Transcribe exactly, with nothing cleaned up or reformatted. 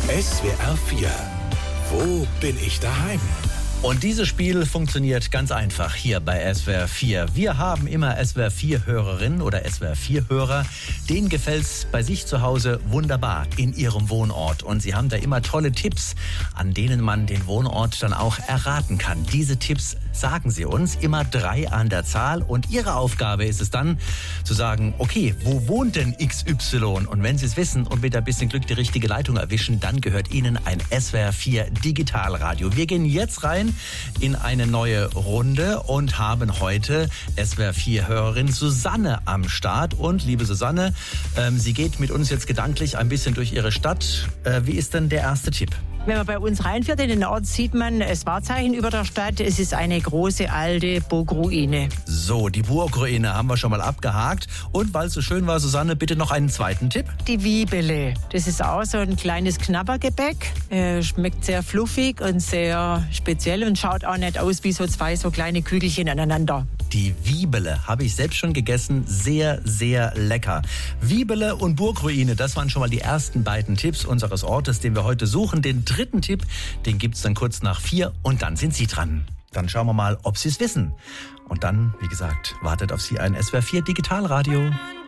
S W R vier. Wo bin ich daheim? Und dieses Spiel funktioniert ganz einfach hier bei S W R vier. Wir haben immer S W R vier Hörerinnen oder S W R vier Hörer. Denen gefällt's bei sich zu Hause wunderbar in ihrem Wohnort. Und sie haben da immer tolle Tipps, an denen man den Wohnort dann auch erraten kann. Diese Tipps sagen sie uns, immer drei an der Zahl. Und ihre Aufgabe ist es dann zu sagen, okay, wo wohnt denn X Y? Und wenn sie es wissen und mit ein bisschen Glück die richtige Leitung erwischen, dann gehört ihnen ein S W R vier Digitalradio. Wir gehen jetzt rein in eine neue Runde und haben heute S W R vier Hörerin Susanne am Start. Und liebe Susanne, ähm, sie geht mit uns jetzt gedanklich ein bisschen durch ihre Stadt. Äh, wie ist denn der erste Tipp? Wenn man bei uns reinfährt in den Ort, sieht man das Wahrzeichen über der Stadt. Es ist eine große alte Burgruine. So, die Burgruine haben wir schon mal abgehakt. Und weil es so schön war, Susanne, bitte noch einen zweiten Tipp. Die Wiebele. Das ist auch so ein kleines Knabbergebäck. Äh, schmeckt sehr fluffig und sehr speziell und schaut auch nicht aus wie so zwei so kleine Kügelchen aneinander. Die Wiebele habe ich selbst schon gegessen. Sehr, sehr lecker. Wiebele und Burgruine, das waren schon mal die ersten beiden Tipps unseres Ortes, den wir heute suchen. Den dritten Tipp, den gibt's dann kurz nach vier und dann sind Sie dran. Dann schauen wir mal, ob Sie es wissen. Und dann, wie gesagt, wartet auf Sie ein S W R vier Digitalradio.